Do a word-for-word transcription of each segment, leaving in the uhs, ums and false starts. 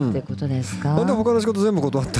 ってことですか。 ほんで他の仕事全部断って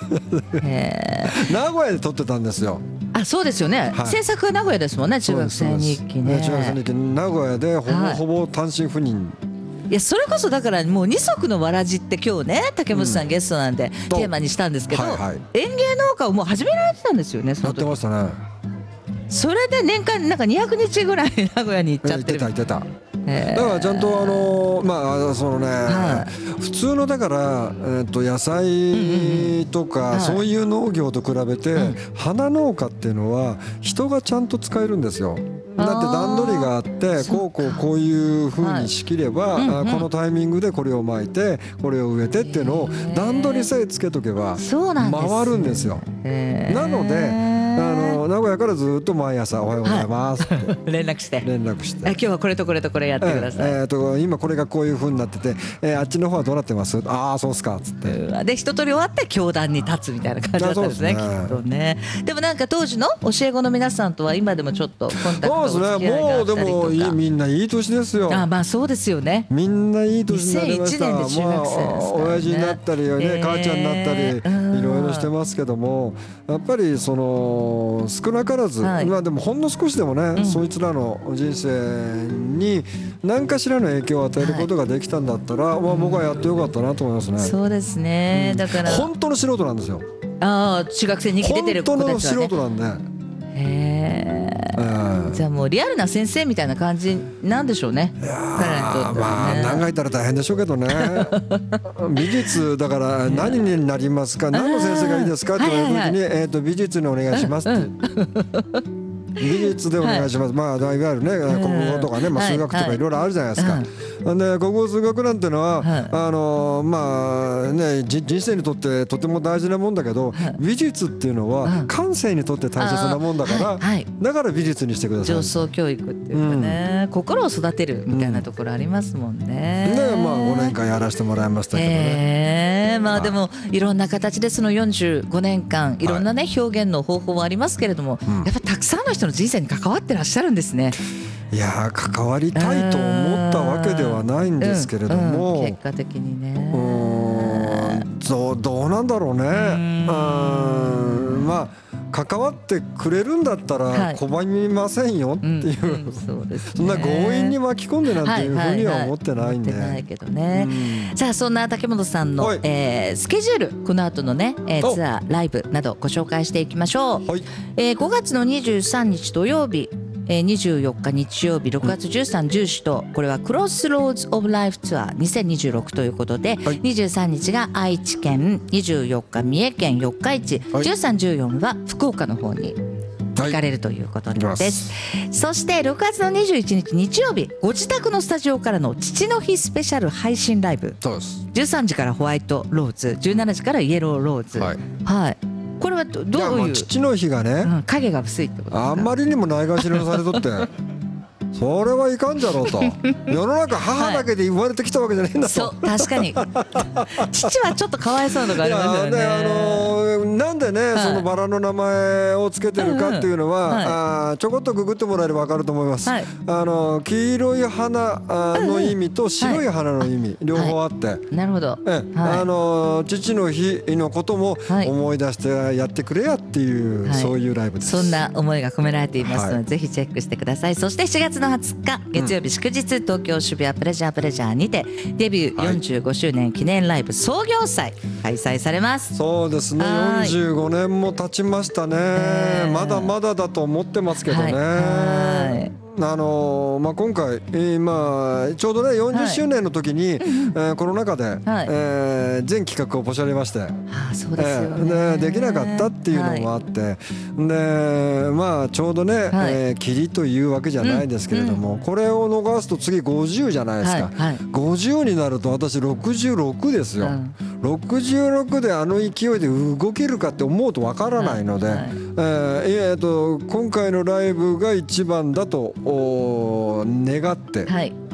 名古屋で撮ってたんですよ。 あ、そうですよね、 はい、 制作が名古屋ですもんね。中学生日記ね。 中学生日記名古屋でほぼ、はい、ほぼ単身赴任。 いや、それこそだからもう二足のわらじって今日ね竹本さんゲストなんでテーマにしたんですけど、はいはい、園芸農家をもう始められてたんですよね。その時やってましたね。 それで年間なんかにひゃくにちぐらい名古屋に行っちゃってる。 行ってた行ってた。だからちゃんとあのまあそのね、はい、普通のだから、えー、と野菜とかそういう農業と比べて、はい、花農家っていうのは人がちゃんと使えるんですよ。だって段取りがあってこうこうこういうふうに仕切れば、はい、あこのタイミングでこれをまいてこれを植えてっていうのを段取りさえつけとけば回るんですよ。なのであの名古屋からずっと毎朝おはようございますって、はい、 連絡して連絡して今日はこれとこれとこれやってください、 えーえー、と今これがこういう風になってて、えー、あっちの方はどうなってます。ああそうっすかっつってで一通り終わって教壇に立つみたいな感じだったんですね。きっとね。でもなんか当時の教え子の皆さんとは今でもちょっとコンタクトお付き合いがあったりとか。 そうですね。もうでもみんないい年ですよ。 あまあそうですよね。 みんないい年になりました。 にせんいちねんで中学生ですからね。 親父になったりね、えー、母ちゃんになったりいろいろしてますけども、やっぱりその少なからず、はい、まあでもほんの少しでもね、うん、そいつらの人生に何かしらの影響を与えることができたんだったら、はい、まあ僕はやってよかったなと思いますね。 そうですね。だから本当の素人なんですよ。 ああ中学生に生き出てる子たちはね。 本当の素人なんで。 へえ。じゃあもうリアルな先生みたいな感じなんでしょうね。 いやまあ考えたら大変でしょうけどね美術だから何になりますか、何の先生がいいですかって言われた時に、えーと美術にお願いしますって、美術でお願いします、はい、まあいわゆるね国語とかね、まあ、数学とかいろいろあるじゃないですか、はいはい、で国語数学なんてのは、はい、あのまあね人生にとってとても大事なもんだけど、はい、美術っていうのは感性にとって大切なもんだから、はいはい、だから美術にしてください。 上層教育っていうかね、うん、心を育てるみたいなところありますもんね、 うん、でまあごねんかんやらせてもらいましたけどね、えー、まあでもいろんな形でそのよんじゅうごねんかんいろんなね表現の方法はありますけれども、うん、やっぱたくさんの人の人生に関わってらっしゃるんですね。 いや関わりたいと思ったわけではないんですけれども、 うんうん、結果的にねうんどう、どうなんだろうね。うんまあ関わってくれるんだったら拒みませんよっていう、はいうんうん そ, うですね、そんな強引に巻き込んでなんていうふうには思ってないんで、 はいはいはい、思ってないけどね、うん、さあそんな竹本さんの、はいえー、スケジュールこの後のね、えー、ツアーライブなどご紹介していきましょう、はいえー、ごがつのにじゅうさんにち土曜日にじゅうよっか日曜日ろくがつじゅうさん、じゅうよんとこれはクロスローズオブライフツアーにせんにじゅうろくということで、はい、にじゅうさんにちが愛知県、にじゅうよっか三重県四日市、はい、じゅうさん、じゅうよんは福岡の方に行かれるということです、はい、そしてろくがつのにじゅういちにち日曜日ご自宅のスタジオからの父の日スペシャル配信ライブ、 そうですじゅうさんじからホワイトローズ、じゅうしちじからイエローローズ、はい、はいこれはどどういう父の日がね、 うん、影が薄いってことですか。 あんまりにもないがしろにされとってそれはいかんじゃろうと世の中母だけで生まれてきたわけじゃないんだと、 はい、そう確かに父はちょっとかわいそうなのがありますよね。 いや、ね、あのー、なんでね、はい、そのバラの名前をつけてるかっていうのは、うんうんはい、あちょこっとググってもらえれば分かると思います、はい、あの黄色い花の意味と白い花の意味、はい、両方あって、はい、 なるほど、 え、はい、あのー、父の日のことも思い出してやってくれやっていう、はい、そういうライブです。 そんな思いが込められていますので、はい、ぜひチェックしてください。そしてしがつのはつか月曜日祝日、東京渋谷プレジャープレジャーにてデビューよんじゅうごしゅうねん記念ライブ創業祭開催されます。 そうですね、よんじゅうごねんも経ちましたね、えー、まだまだだと思ってますけどね、はいはいあのまあ、今回、えーまあ、ちょうどねよんじゅっしゅうねんの時に、はいえー、コロナ禍で、はいえー、全企画をポシャりまして、はあそうですよねえー、で, できなかったっていうのもあって、はいでまあ、ちょうどね、はいえー、霧というわけじゃないですけれども、うんうん、これを逃すと次ごじゅうじゃないですか、はいはい、ごじゅうになると私ろくじゅうろくですよ、うん、ろくじゅうろくであの勢いで動けるかって思うとわからないので、はいはいえーえー、と今回のライブが一番だと願って、はい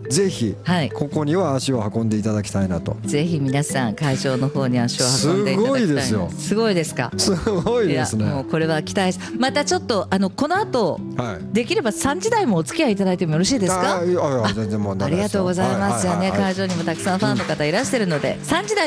ぜひここには足を運んでいただきたいなと。 ぜひ皆さん会場の方に足を運んでいただきたい。 すごいですよ。 すごいですか。 すごいですね。 いやもうこれは期待し、またちょっとあのこの後、はい、できればさんじ台もお付き合いいただいてもよろしいですか。あ, あ, あ, 全然問題ないです。ありがとうございます。じゃあね、会場にもたくさんファンの方いらしてるのでさんじ台